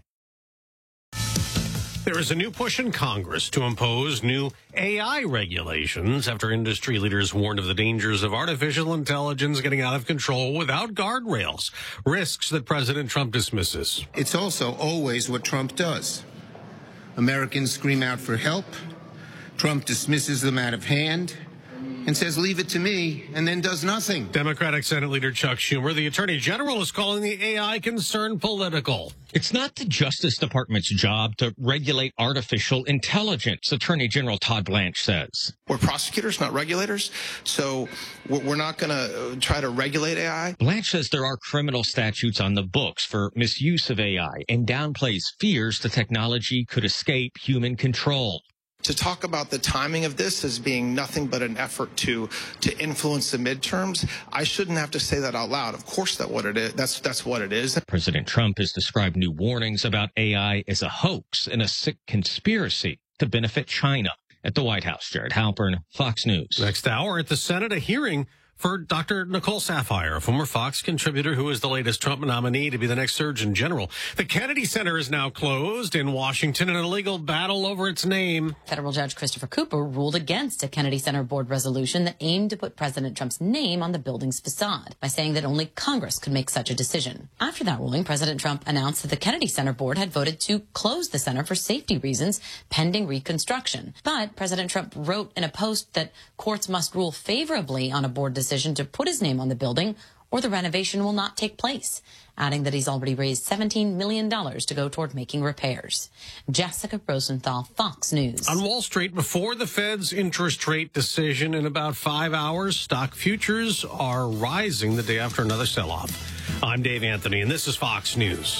There is a new push in Congress to impose new AI regulations after industry leaders warned of the dangers of artificial intelligence getting out of control without guardrails, risks that President Trump dismisses. It's also always what Trump does. Americans scream out for help. Trump dismisses them out of hand and says, leave it to me, and then does nothing. Democratic Senate Leader Chuck Schumer, the Attorney General, is calling the AI concern political. It's not the Justice Department's job to regulate artificial intelligence, Attorney General Todd Blanche says. We're prosecutors, not regulators, so we're not going to try to regulate AI. Blanche says there are criminal statutes on the books for misuse of AI and downplays fears the technology could escape human control. To talk about the timing of this as being nothing but an effort to influence the midterms, I shouldn't have to say that out loud. Of course, that's what it is. That's what it is. President Trump has described new warnings about AI as a hoax and a sick conspiracy to benefit China. At the White House, Jared Halpern, Fox News. Next hour at the Senate, a hearing for Dr. Nicole Saphier, a former Fox contributor who is the latest Trump nominee to be the next Surgeon General. The Kennedy Center is now closed in Washington in a legal battle over its name. Federal Judge Christopher Cooper ruled against a Kennedy Center board resolution that aimed to put President Trump's name on the building's facade by saying that only Congress could make such a decision. After that ruling, President Trump announced that the Kennedy Center board had voted to close the center for safety reasons pending reconstruction. But President Trump wrote in a post that courts must rule favorably on a board decision to put his name on the building or the renovation will not take place, adding that he's already raised $17 million to go toward making repairs. Jessica Rosenthal, Fox News. On Wall Street, before the Fed's interest rate decision in about 5 hours, stock futures are rising the day after another sell-off. I'm Dave Anthony, and this is Fox News.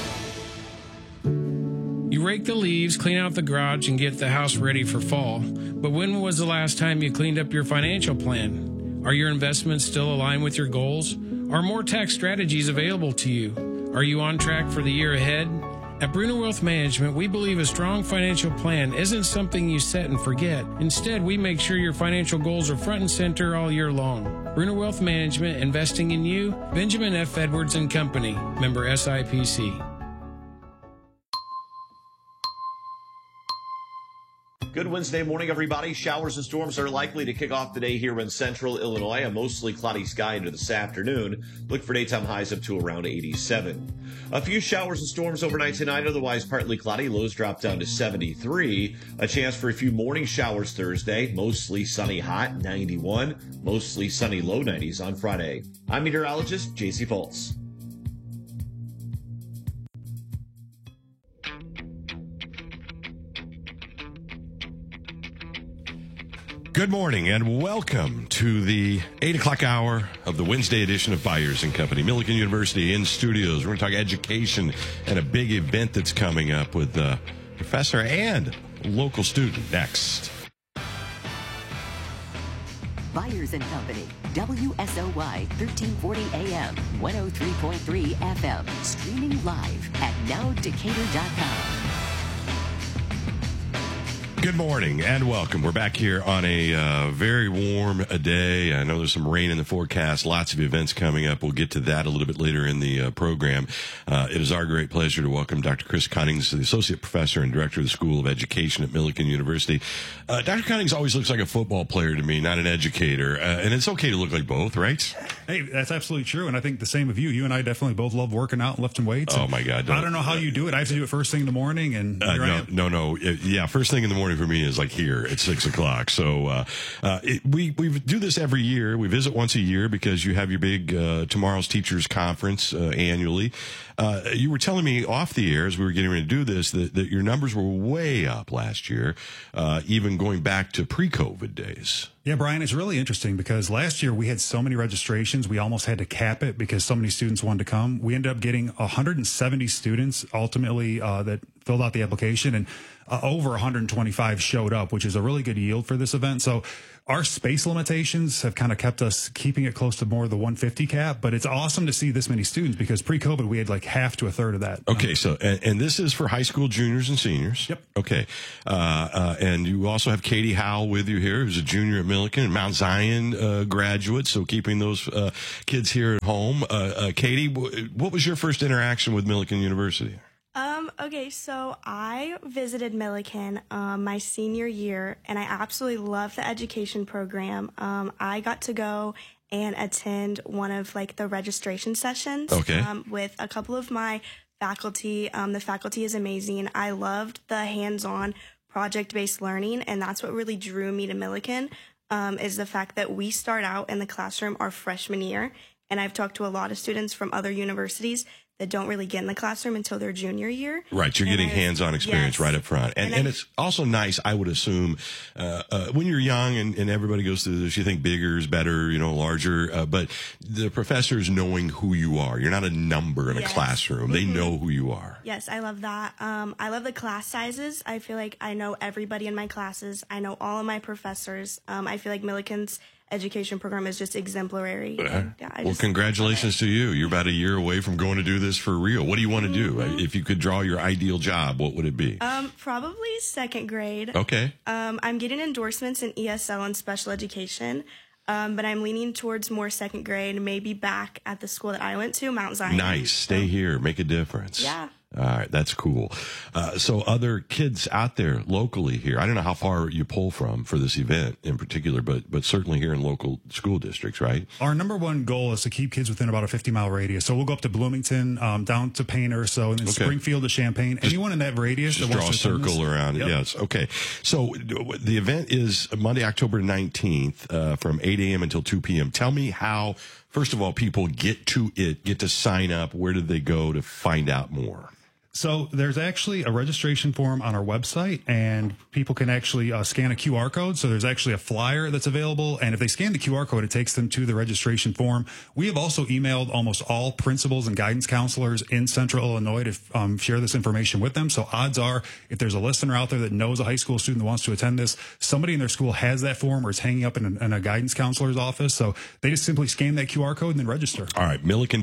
You rake the leaves, clean out the garage, and get the house ready for fall. But when was the last time you cleaned up your financial plan? Are your investments still aligned with your goals? Are more tax strategies available to you? Are you on track for the year ahead? At Bruner Wealth Management, we believe a strong financial plan isn't something you set and forget. Instead, we make sure your financial goals are front and center all year long. Bruner Wealth Management, investing in you. Benjamin F. Edwards and Company, member SIPC. Good Wednesday morning, everybody. Showers and storms are likely to kick off today here in central Illinois. A mostly cloudy sky into this afternoon. Look for daytime highs up to around 87. A few showers and storms overnight tonight, otherwise partly cloudy. Lows drop down to 73. A chance for a few morning showers Thursday. Mostly sunny hot, 91. Mostly sunny low 90s on Friday. I'm meteorologist JC Foltz. Good morning and welcome to the 8 o'clock hour of the Wednesday edition of Byers & Company. Millikan University in studios. We're going to talk education and a big event that's coming up with a professor and local student next. Byers and Company, WSOY 1340 AM, 103.3 FM, streaming live at nowdecatur.com. Good morning and welcome. We're back here on a very warm day. I know there's some rain in the forecast, lots of events coming up. We'll get to that a little bit later in the program. It is our great pleasure to welcome Dr. Chris Cunnings, the Associate Professor and Director of the School of Education at Millikin University. Dr. Cunnings always looks like a football player to me, not an educator. And it's okay to look like both, right? Hey, that's absolutely true. And I think the same of you. You and I definitely both love working out and lifting weights. Oh, my God. I don't know how you do it. I have to do it first thing in the morning. And No. Yeah, first thing in the morning for me is like here at 6 o'clock. So we do this every year. We visit once a year because you have your big Tomorrow's Teachers Conference annually. You were telling me off the air as we were getting ready to do this that your numbers were way up last year, even going back to pre-COVID days. Yeah, Brian, it's really interesting because last year we had so many registrations, we almost had to cap it because so many students wanted to come. We ended up getting 170 students ultimately that filled out the application, and over 125 showed up, which is a really good yield for this event. So our space limitations have kind of kept us keeping it close to more of the 150 cap, but it's awesome to see this many students because pre-COVID we had like half to a third of that. Okay, so and this is for high school juniors and seniors. Yep. Okay, and you also have Katie Howell with you here, who's a junior at Millikin and Mount Zion graduate. So keeping those kids here at home. Katie, what was your first interaction with Millikin University? Okay, so I visited Millikin my senior year, and I absolutely love the education program. I got to go and attend one of like the registration sessions with a couple of my faculty. The faculty is amazing. I loved the hands-on project-based learning, and that's what really drew me to Millikin, is the fact that we start out in the classroom our freshman year, and I've talked to a lot of students from other universities that don't really get in the classroom until their junior year. Right, you're getting hands-on experience right up front. And it's also nice, I would assume, when you're young and everybody goes through this, you think bigger is better, larger, but the professors knowing who you are. You're not a number in a classroom. They know who you are. Yes, I love that. I love the class sizes. I feel like I know everybody in my classes. I know all of my professors. I feel like Millikin's education program is just exemplary. Well, congratulations to you. You're about a year away from going to do this for real. What do you want to do? If you could draw your ideal job, what would it be? Probably second grade. Okay. I'm getting endorsements in ESL and special education, but I'm leaning towards more second grade, maybe back at the school that I went to, Mount Zion. Nice. Stay here. Make a difference. Yeah. All right, that's cool. So other kids out there locally here, I don't know how far you pull from for this event in particular, but certainly here in local school districts, right? Our number one goal is to keep kids within about a 50-mile radius. So we'll go up to Bloomington, down to Painter, so and then Springfield to Champaign. Anyone in that radius just that draw wants a to circle around it. Yes. Okay. So the event is Monday, October 19th, from 8 a.m. until 2 p.m. Tell me how, first of all, people get to sign up. Where do they go to find out more? So there's actually a registration form on our website, and people can actually scan a QR code. So there's actually a flyer that's available, and if they scan the QR code, it takes them to the registration form. We have also emailed almost all principals and guidance counselors in Central Illinois to share this information with them. So odds are, if there's a listener out there that knows a high school student that wants to attend this, somebody in their school has that form or it's hanging up in a guidance counselor's office. So they just simply scan that QR code and then register. All right,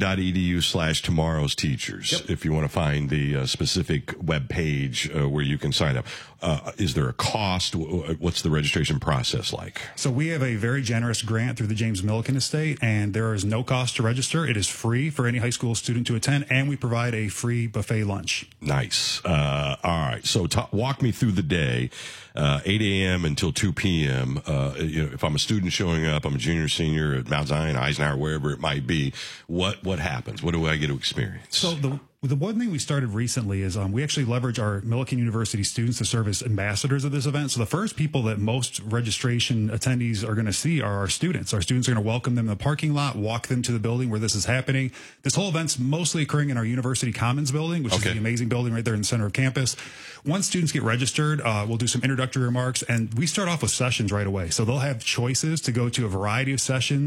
millikin.edu/tomorrow's teachers. If you want to find the specific web page where you can sign up. Is there a cost? What's the registration process like? So we have a very generous grant through the James Millikin Estate, and there is no cost to register. It is free for any high school student to attend, and we provide a free buffet lunch. Nice. All right. So walk me through the day, 8 a.m. until 2 p.m. If I'm a student showing up, I'm a junior, senior at Mount Zion, Eisenhower, wherever it might be, what happens? What do I get to experience? So the one thing we started recently is we actually leverage our Millikin University students to serve as ambassadors of this event. So the first people that most registration attendees are going to see are our students. Our students are going to welcome them in the parking lot, walk them to the building where this is happening. This whole event's mostly occurring in our University Commons building, which is the amazing building right there in the center of campus. Once students get registered, we'll do some introductory remarks, and we start off with sessions right away. So they'll have choices to go to a variety of sessions.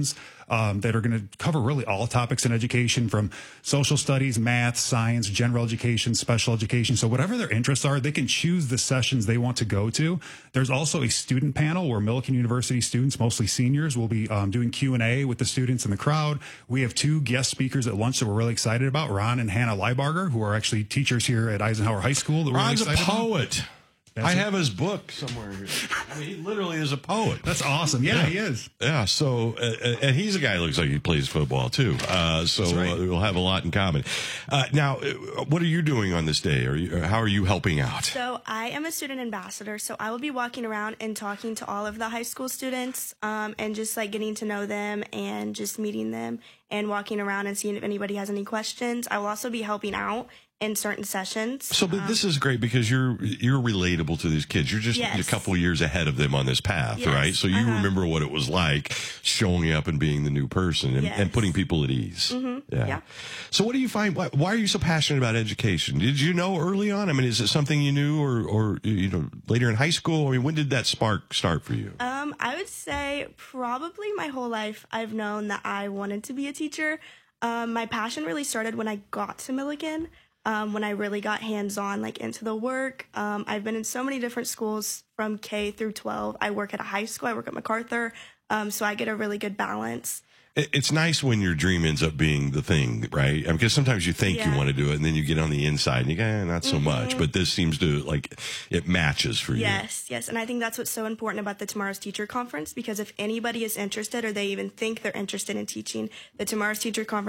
that are going to cover really all topics in education, from social studies, math, science, general education, special education. So whatever their interests are, they can choose the sessions they want to go to. There's also a student panel where Millikan University students, mostly seniors, will be doing Q&A with the students in the crowd. We have 2 guest speakers at lunch that we're really excited about, Ron and Hannah Leibarger, who are actually teachers here at Eisenhower High School. That we're Ron's really excited a poet. I have his book somewhere here. I mean, he literally is a poet. That's awesome. Yeah, he is. Yeah. So, and he's a guy who looks like he plays football too. So right. We'll have a lot in common. Now, what are you doing on this day? How are you helping out? So I am a student ambassador. So I will be walking around and talking to all of the high school students, and just like getting to know them and just meeting them and walking around and seeing if anybody has any questions. I will also be helping out in certain sessions. So, but this is great because you're relatable to these kids. You're just a couple of years ahead of them on this path, right? So you remember what it was like showing up and being the new person and putting people at ease. Yeah. So what do you find? Why are you so passionate about education? Did you know early on? I mean, is it something you knew or you know, later in high school? I mean, when did that spark start for you? I would say probably my whole life I've known that I wanted to be a teacher. My passion really started when I got to Millikan. When I really got hands-on, like into the work. I've been in so many different schools from K through 12. I work at a high school. I work at MacArthur. So I get a really good balance. It's nice when your dream ends up being the thing, right? I mean, because sometimes you think you want to do it, and then you get on the inside, and you go, not so much. But this seems to, like, it matches for you. Yes. And I think that's what's so important about the Tomorrow's Teacher Conference, because if anybody is interested or they even think they're interested in teaching, the Tomorrow's Teacher Conference